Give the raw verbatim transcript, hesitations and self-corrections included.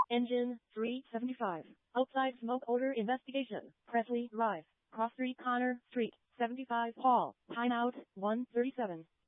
Engine three seventy-five. Outside smoke odor investigation. Presley Drive. Cross Street Connor Street. seventy-five Hall. Timeout one thirty-seven.